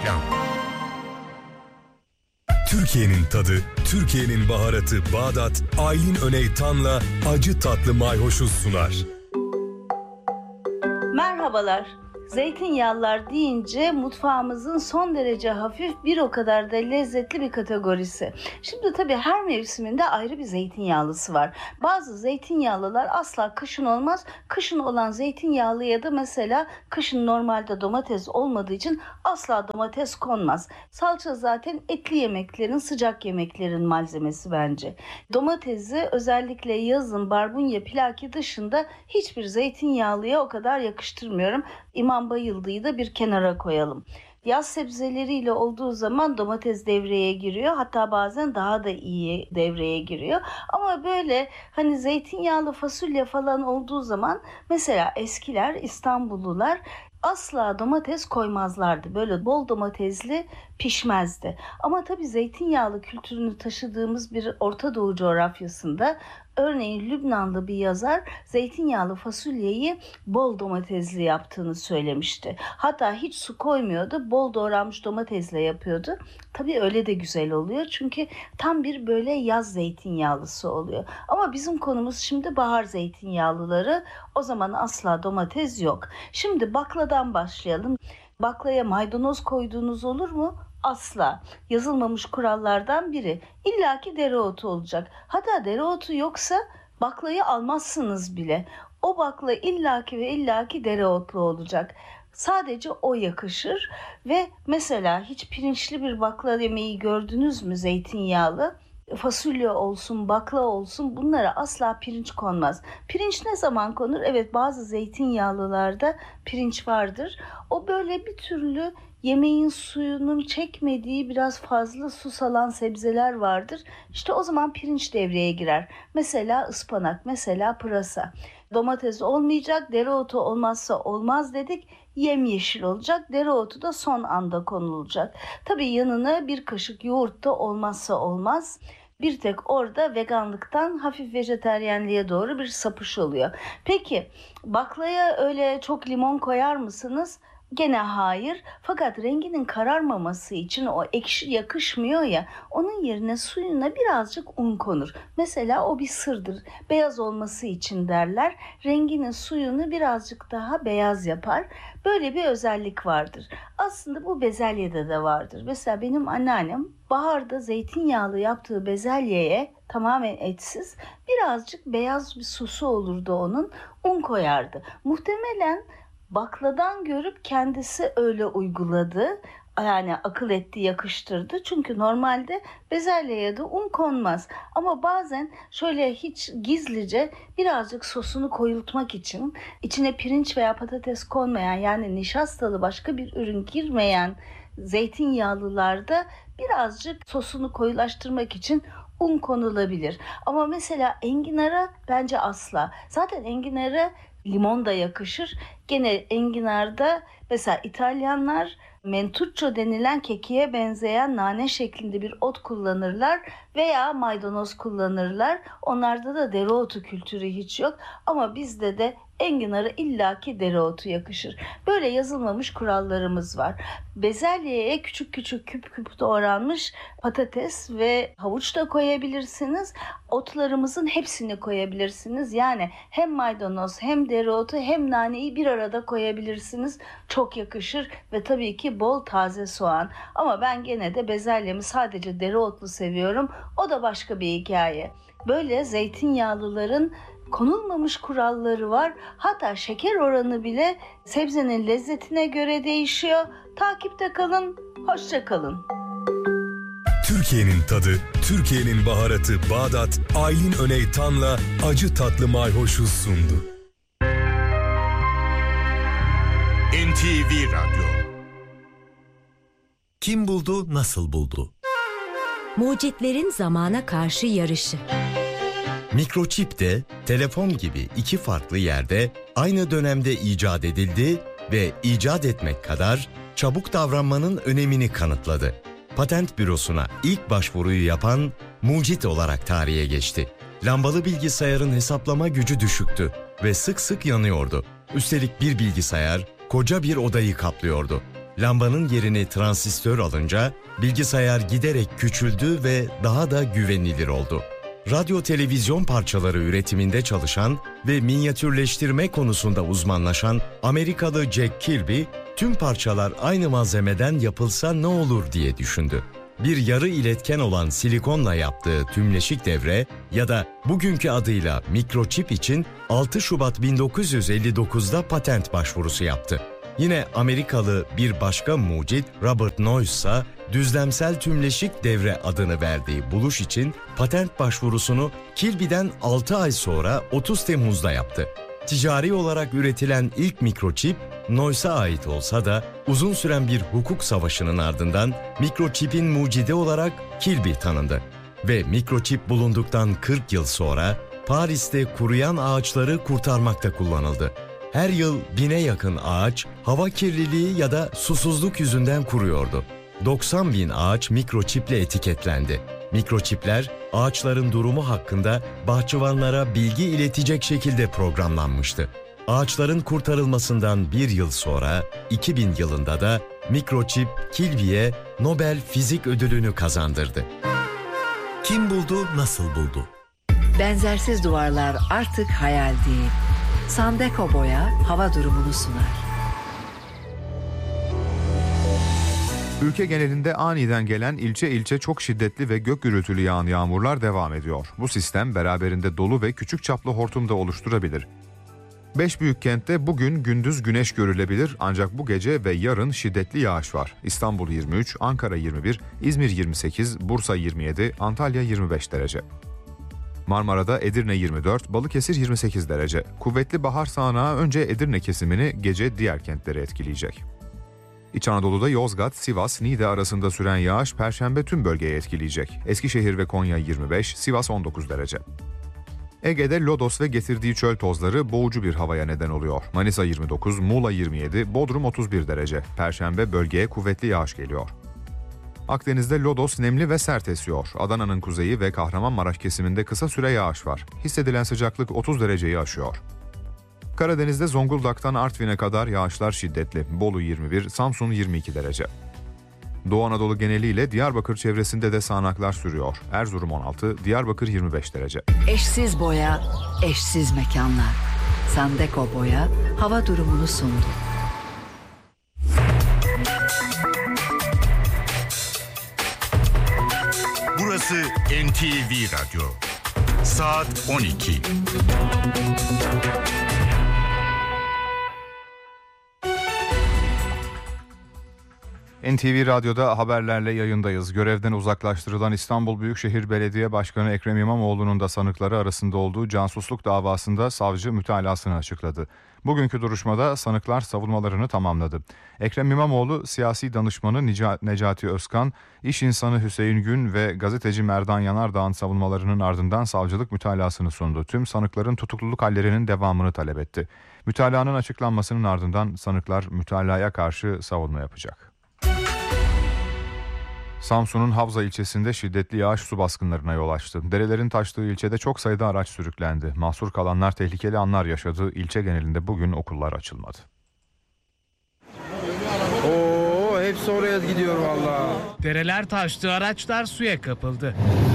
reklam. Türkiye'nin tadı, Türkiye'nin baharatı Bağdat, Aylin Öneytan'la acı tatlı mayhoşu sunar. Merhabalar. Zeytinyağlılar deyince mutfağımızın son derece hafif bir o kadar da lezzetli bir kategorisi. Şimdi tabii her mevsiminde ayrı bir zeytinyağlısı var. Bazı zeytinyağlılar asla kışın olmaz. Kışın olan zeytinyağlıya da mesela kışın normalde domates olmadığı için asla domates konmaz. Salça zaten etli yemeklerin, sıcak yemeklerin malzemesi bence. Domatesi özellikle yazın barbunya pilaki dışında hiçbir zeytinyağlıya o kadar yakıştırmıyorum. İmam bayıldığı da bir kenara koyalım. Yaz sebzeleriyle olduğu zaman domates devreye giriyor. Hatta bazen daha da iyi devreye giriyor. Ama böyle hani zeytinyağlı fasulye falan olduğu zaman mesela eskiler İstanbullular asla domates koymazlardı. Böyle bol domatesli pişmezdi. Ama tabii zeytinyağlı kültürünü taşıdığımız bir Orta Doğu coğrafyasında örneğin Lübnanlı bir yazar zeytinyağlı fasulyeyi bol domatesli yaptığını söylemişti. Hatta hiç su koymuyordu, bol doğranmış domatesle yapıyordu. Tabii öyle de güzel oluyor çünkü tam bir böyle yaz zeytinyağlısı oluyor. Ama bizim konumuz şimdi bahar zeytinyağlıları, o zaman asla domates yok. Şimdi bakladan başlayalım. Baklaya maydanoz koyduğunuz olur mu? Asla. Yazılmamış kurallardan biri. İlla ki dereotu olacak. Hatta dereotu yoksa baklayı almazsınız bile. O bakla illaki ve illaki dereotlu olacak. Sadece o yakışır ve mesela hiç pirinçli bir bakla yemeği gördünüz mü zeytinyağlı? Fasulye olsun, bakla olsun bunlara asla pirinç konmaz. Pirinç ne zaman konur? Evet, bazı zeytinyağlılarda pirinç vardır. O böyle bir türlü yemeğin suyunun çekmediği biraz fazla su salan sebzeler vardır. İşte o zaman pirinç devreye girer. Mesela ıspanak, mesela pırasa. Domates olmayacak, dereotu olmazsa olmaz dedik. Yemyeşil olacak, dereotu da son anda konulacak. Tabii yanına bir kaşık yoğurt da olmazsa olmaz. Bir tek orada veganlıktan hafif vejeteryenliğe doğru bir sapış oluyor. Peki baklaya öyle çok limon koyar mısınız? Gene hayır. Fakat renginin kararmaması için o ekşi yakışmıyor ya, onun yerine suyuna birazcık un konur. Mesela o bir sırdır. Beyaz olması için derler. Renginin suyunu birazcık daha beyaz yapar. Böyle bir özellik vardır. Aslında bu bezelyede de vardır. Mesela benim anneannem baharda zeytinyağlı yaptığı bezelyeye, tamamen etsiz, birazcık beyaz bir sosu olurdu onun. Un koyardı. Muhtemelen bakladan görüp kendisi öyle uyguladı. Yani akıl etti, yakıştırdı. Çünkü normalde bezelyeye de un konmaz. Ama bazen şöyle hiç gizlice birazcık sosunu koyultmak için içine pirinç veya patates konmayan, yani nişastalı başka bir ürün girmeyen zeytinyağlılarda birazcık sosunu koyulaştırmak için un konulabilir. Ama mesela enginara bence asla. Zaten enginara limon da yakışır. Gene enginarda mesela İtalyanlar mentuccio denilen kekiğe benzeyen nane şeklinde bir ot kullanırlar veya maydanoz kullanırlar. Onlarda da dereotu kültürü hiç yok ama bizde de enginara illaki dereotu yakışır. Böyle yazılmamış kurallarımız var. Bezelyeye küçük küçük küp küp doğranmış patates ve havuç da koyabilirsiniz. Otlarımızın hepsini koyabilirsiniz. Yani hem maydanoz hem dereotu hem naneyi bir arada koyabilirsiniz. Çok yakışır ve tabii ki bol taze soğan. Ama ben gene de bezelyemi sadece dereotlu seviyorum. O da başka bir hikaye. Böyle zeytinyağlıların konulmamış kuralları var. Hatta şeker oranı bile sebzenin lezzetine göre değişiyor. Takipte kalın, hoşça kalın. Türkiye'nin tadı, Türkiye'nin baharatı Bağdat, Aylin Öneytan'la acı tatlı mayhoşu sundu. NTV Radyo. Kim buldu, nasıl buldu? Mucitlerin zamana karşı yarışı. Mikroçip de telefon gibi iki farklı yerde aynı dönemde icat edildi ve icat etmek kadar çabuk davranmanın önemini kanıtladı. Patent Bürosu'na ilk başvuruyu yapan mucit olarak tarihe geçti. Lambalı bilgisayarın hesaplama gücü düşüktü ve sık sık yanıyordu. Üstelik bir bilgisayar koca bir odayı kaplıyordu. Lambanın yerini transistör alınca bilgisayar giderek küçüldü ve daha da güvenilir oldu. Radyo televizyon parçaları üretiminde çalışan ve minyatürleştirme konusunda uzmanlaşan Amerikalı Jack Kilby, tüm parçalar aynı malzemeden yapılsa ne olur diye düşündü. Bir yarı iletken olan silikonla yaptığı tümleşik devre ya da bugünkü adıyla mikroçip için 6 Şubat 1959'da patent başvurusu yaptı. Yine Amerikalı bir başka mucit Robert Noyce ise düzlemsel tümleşik devre adını verdiği buluş için patent başvurusunu Kilby'den 6 ay sonra 30 Temmuz'da yaptı. Ticari olarak üretilen ilk mikroçip Noyce'a ait olsa da uzun süren bir hukuk savaşının ardından mikroçipin mucidi olarak Kilby tanındı. Ve mikroçip bulunduktan 40 yıl sonra Paris'te kuruyan ağaçları kurtarmakta kullanıldı. Her yıl 1000'e yakın ağaç hava kirliliği ya da susuzluk yüzünden kuruyordu. 90.000 ağaç mikroçiple etiketlendi. Mikroçipler ağaçların durumu hakkında bahçıvanlara bilgi iletecek şekilde programlanmıştı. Ağaçların kurtarılmasından bir yıl sonra 2000 yılında da mikroçip Kilby'ye Nobel Fizik Ödülünü kazandırdı. Kim buldu, nasıl buldu? Benzersiz duvarlar artık hayal değil. Sandeko Boya hava durumunu sunar. Ülke genelinde aniden gelen ilçe ilçe çok şiddetli ve gök gürültülü yağan yağmurlar devam ediyor. Bu sistem beraberinde dolu ve küçük çaplı hortum da oluşturabilir. 5 büyük kentte bugün gündüz güneş görülebilir ancak bu gece ve yarın şiddetli yağış var. İstanbul 23, Ankara 21, İzmir 28, Bursa 27, Antalya 25 derece. Marmara'da Edirne 24, Balıkesir 28 derece. Kuvvetli bahar sağanağı önce Edirne kesimini, gece diğer kentleri etkileyecek. İç Anadolu'da Yozgat, Sivas, Niğde arasında süren yağış Perşembe tüm bölgeyi etkileyecek. Eskişehir ve Konya 25, Sivas 19 derece. Ege'de lodos ve getirdiği çöl tozları boğucu bir havaya neden oluyor. Manisa 29, Muğla 27, Bodrum 31 derece. Perşembe bölgeye kuvvetli yağış geliyor. Akdeniz'de lodos nemli ve sert esiyor. Adana'nın kuzeyi ve Kahramanmaraş kesiminde kısa süre yağış var. Hissedilen sıcaklık 30 dereceyi aşıyor. Karadeniz'de Zonguldak'tan Artvin'e kadar yağışlar şiddetli. Bolu 21, Samsun 22 derece. Doğu Anadolu geneliyle Diyarbakır çevresinde de sağanaklar sürüyor. Erzurum 16, Diyarbakır 25 derece. Eşsiz boya, eşsiz mekanlar. Sandeko Boya hava durumunu sundu. Burası NTV Radyo. Saat 12. NTV Radyo'da haberlerle yayındayız. Görevden uzaklaştırılan İstanbul Büyükşehir Belediye Başkanı Ekrem İmamoğlu'nun da sanıkları arasında olduğu casusluk davasında savcı mütalasını açıkladı. Bugünkü duruşmada sanıklar savunmalarını tamamladı. Ekrem İmamoğlu, siyasi danışmanı Necati Özkan, iş insanı Hüseyin Gün ve gazeteci Merdan Yanardağ'ın savunmalarının ardından savcılık mütalasını sundu. Tüm sanıkların tutukluluk hallerinin devamını talep etti. Mütalanın açıklanmasının ardından sanıklar mütalaya karşı savunma yapacak. Samsun'un Havza ilçesinde şiddetli yağış su baskınlarına yol açtı. Derelerin taştığı ilçede çok sayıda araç sürüklendi. Mahsur kalanlar tehlikeli anlar yaşadı. İlçe genelinde bugün okullar açılmadı. Hepsi oraya gidiyor vallahi. Dereler taştı, araçlar suya kapıldı.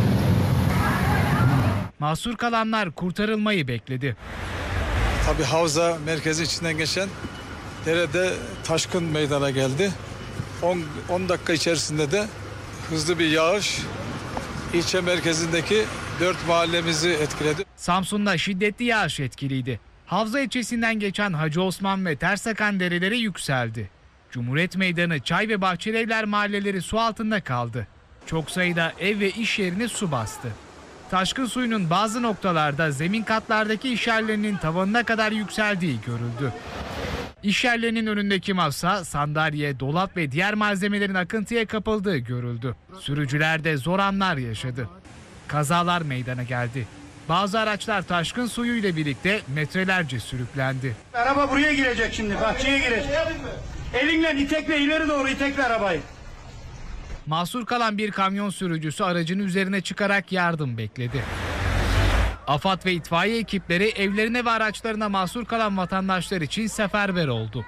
Mahsur kalanlar kurtarılmayı bekledi. Tabii Havza merkezi içinden geçen derede taşkın meydana geldi. 10 dakika içerisinde de hızlı bir yağış ilçe merkezindeki 4 mahallemizi etkiledi. Samsun'da şiddetli yağış etkiliydi. Havza ilçesinden geçen Hacı Osman ve Tersakan dereleri yükseldi. Cumhuriyet Meydanı, Çay ve Bahçelievler mahalleleri su altında kaldı. Çok sayıda ev ve iş yerini su bastı. Taşkın suyunun bazı noktalarda zemin katlardaki iş yerlerinin tavanına kadar yükseldiği görüldü. İş yerlerinin önündeki masa, sandalye, dolap ve diğer malzemelerin akıntıya kapıldığı görüldü. Sürücüler de zor anlar yaşadı. Kazalar meydana geldi. Bazı araçlar taşkın suyuyla birlikte metrelerce sürüklendi. Araba buraya girecek şimdi, bahçeye girecek. Elinle itekle ileri doğru itekle arabayı. Mahsur kalan bir kamyon sürücüsü aracın üzerine çıkarak yardım bekledi. AFAD ve itfaiye ekipleri evlerine ve araçlarına mahsur kalan vatandaşlar için seferber oldu.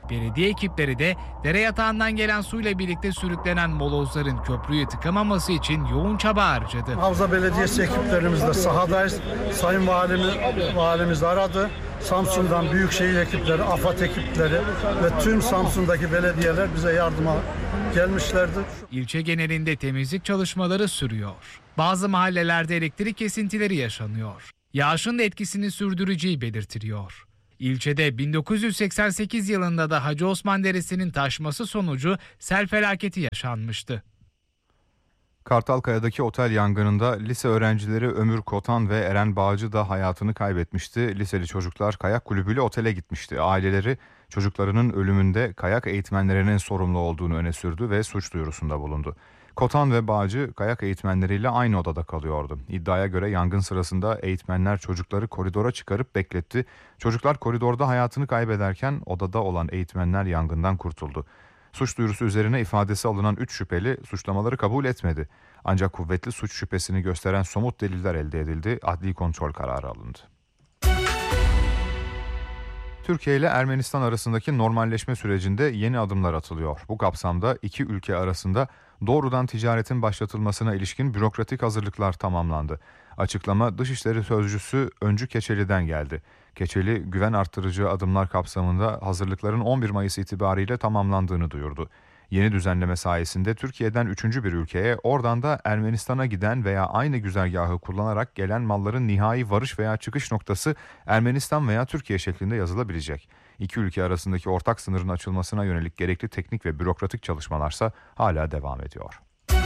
Belediye ekipleri de dere yatağından gelen suyla birlikte sürüklenen molozların köprüyü tıkamaması için yoğun çaba harcadı. Havza Belediyesi ekiplerimizle sahadayız. Sayın Valimiz aradı. Samsun'dan büyükşehir ekipleri, AFAD ekipleri ve tüm Samsun'daki belediyeler bize yardıma gelmişlerdi. İlçe genelinde temizlik çalışmaları sürüyor. Bazı mahallelerde elektrik kesintileri yaşanıyor. Yağışın da etkisini sürdüreceği belirtiliyor. İlçede 1988 yılında da Hacı Osman Deresi'nin taşması sonucu sel felaketi yaşanmıştı. Kartalkaya'daki otel yangınında lise öğrencileri Ömür Kotan ve Eren Bağcı da hayatını kaybetmişti. Liseli çocuklar kayak kulübüyle otele gitmişti. Aileleri çocuklarının ölümünde kayak eğitmenlerinin sorumlu olduğunu öne sürdü ve suç duyurusunda bulundu. Kotan ve Bağcı kayak eğitmenleriyle aynı odada kalıyordu. İddiaya göre yangın sırasında eğitmenler çocukları koridora çıkarıp bekletti. Çocuklar koridorda hayatını kaybederken odada olan eğitmenler yangından kurtuldu. Suç duyurusu üzerine ifadesi alınan 3 şüpheli suçlamaları kabul etmedi. Ancak kuvvetli suç şüphesini gösteren somut deliller elde edildi. Adli kontrol kararı alındı. Türkiye ile Ermenistan arasındaki normalleşme sürecinde yeni adımlar atılıyor. Bu kapsamda iki ülke arasında doğrudan ticaretin başlatılmasına ilişkin bürokratik hazırlıklar tamamlandı. Açıklama Dışişleri Sözcüsü Öncü Keçeli'den geldi. Keçeli, güven arttırıcı adımlar kapsamında hazırlıkların 11 Mayıs itibariyle tamamlandığını duyurdu. Yeni düzenleme sayesinde Türkiye'den 3. bir ülkeye, oradan da Ermenistan'a giden veya aynı güzergahı kullanarak gelen malların nihai varış veya çıkış noktası Ermenistan veya Türkiye şeklinde yazılabilecek. İki ülke arasındaki ortak sınırın açılmasına yönelik gerekli teknik ve bürokratik çalışmalarsa hala devam ediyor.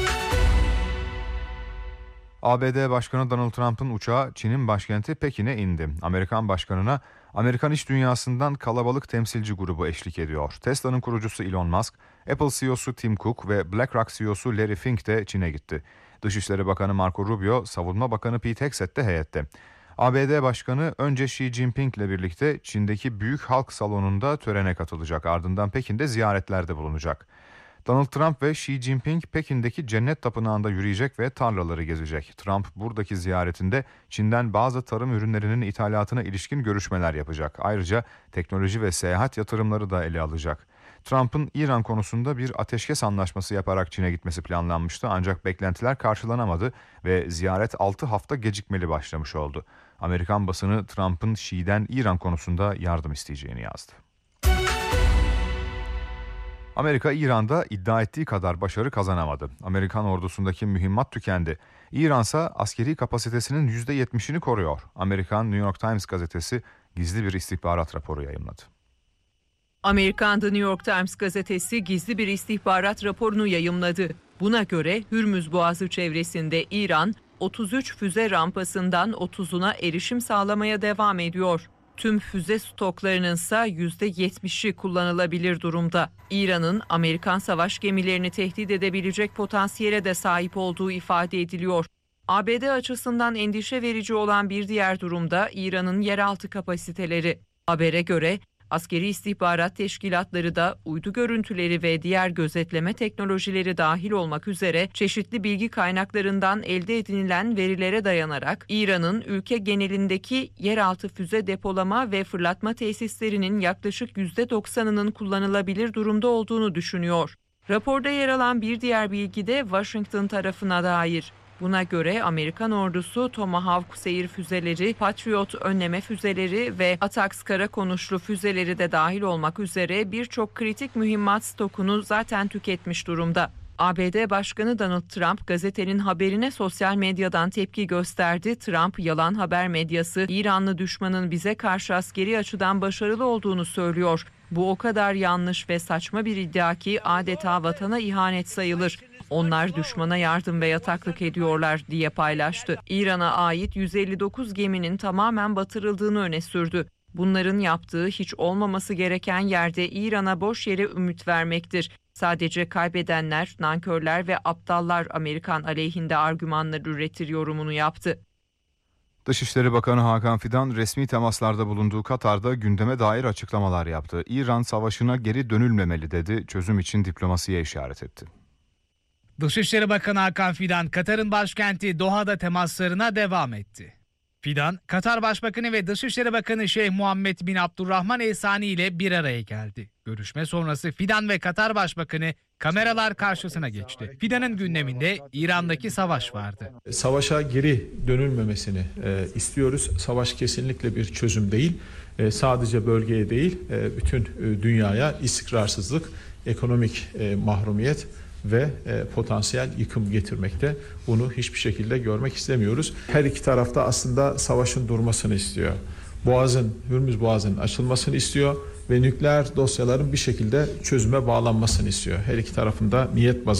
ABD Başkanı Donald Trump'ın uçağı Çin'in başkenti Pekin'e indi. Amerikan başkanına Amerikan iş dünyasından kalabalık temsilci grubu eşlik ediyor. Tesla'nın kurucusu Elon Musk, Apple CEO'su Tim Cook ve BlackRock CEO'su Larry Fink de Çin'e gitti. Dışişleri Bakanı Marco Rubio, Savunma Bakanı Pete Hegseth de heyette. ABD Başkanı önce Xi Jinping ile birlikte Çin'deki Büyük Halk Salonu'nda törene katılacak. Ardından Pekin'de ziyaretlerde bulunacak. Donald Trump ve Xi Jinping Pekin'deki Cennet Tapınağı'nda yürüyecek ve tarlaları gezecek. Trump buradaki ziyaretinde Çin'den bazı tarım ürünlerinin ithalatına ilişkin görüşmeler yapacak. Ayrıca teknoloji ve seyahat yatırımları da ele alacak. Trump'ın İran konusunda bir ateşkes anlaşması yaparak Çin'e gitmesi planlanmıştı, ancak beklentiler karşılanamadı ve ziyaret 6 hafta gecikmeli başlamış oldu. Amerikan basını Trump'ın Şii'den İran konusunda yardım isteyeceğini yazdı. Amerika, İran'da iddia ettiği kadar başarı kazanamadı. Amerikan ordusundaki mühimmat tükendi. İran'sa askeri kapasitesinin %70'ini koruyor. Amerikan New York Times gazetesi gizli bir istihbarat raporu yayımladı. Amerikan The New York Times gazetesi gizli bir istihbarat raporunu yayımladı. Buna göre Hürmüz Boğazı çevresinde İran 33 füze rampasından 30'una erişim sağlamaya devam ediyor. Tüm füze stoklarının ise %70'i kullanılabilir durumda. İran'ın Amerikan savaş gemilerini tehdit edebilecek potansiyele de sahip olduğu ifade ediliyor. ABD açısından endişe verici olan bir diğer durumda İran'ın yeraltı kapasiteleri. Habere göre askeri istihbarat teşkilatları da uydu görüntüleri ve diğer gözetleme teknolojileri dahil olmak üzere çeşitli bilgi kaynaklarından elde edinilen verilere dayanarak İran'ın ülke genelindeki yeraltı füze depolama ve fırlatma tesislerinin yaklaşık %90'ının kullanılabilir durumda olduğunu düşünüyor. Raporda yer alan bir diğer bilgi de Washington tarafına dair. Buna göre Amerikan ordusu Tomahawk seyir füzeleri, Patriot önleme füzeleri ve ATACMS kara konuşlu füzeleri de dahil olmak üzere birçok kritik mühimmat stokunu zaten tüketmiş durumda. ABD Başkanı Donald Trump gazetenin haberine sosyal medyadan tepki gösterdi. Trump, yalan haber medyası İranlı düşmanın bize karşı askeri açıdan başarılı olduğunu söylüyor. Bu o kadar yanlış ve saçma bir iddia ki adeta vatana ihanet sayılır. Onlar düşmana yardım ve yataklık ediyorlar diye paylaştı. İran'a ait 159 geminin tamamen batırıldığını öne sürdü. Bunların yaptığı hiç olmaması gereken yerde İran'a boş yere ümit vermektir. Sadece kaybedenler, nankörler ve aptallar Amerikan aleyhinde argümanlar üretir yorumunu yaptı. Dışişleri Bakanı Hakan Fidan resmi temaslarda bulunduğu Katar'da gündeme dair açıklamalar yaptı. İran savaşına geri dönülmemeli dedi, çözüm için diplomasiye işaret etti. Dışişleri Bakanı Hakan Fidan, Katar'ın başkenti Doha'da temaslarına devam etti. Fidan, Katar Başbakanı ve Dışişleri Bakanı Şeyh Muhammed bin Abdurrahman El Sani ile bir araya geldi. Görüşme sonrası Fidan ve Katar Başbakanı kameralar karşısına geçti. Fidan'ın gündeminde İran'daki savaş vardı. Savaşa geri dönülmemesini istiyoruz. Savaş kesinlikle bir çözüm değil. Sadece bölgeye değil, bütün dünyaya istikrarsızlık, ekonomik mahrumiyet ve potansiyel yıkım getirmekte. Bunu hiçbir şekilde görmek istemiyoruz. Her iki tarafta aslında savaşın durmasını istiyor. Hürmüz Boğazı'nın açılmasını istiyor ve nükleer dosyaların bir şekilde çözüme bağlanmasını istiyor. Her iki tarafında niyet bazı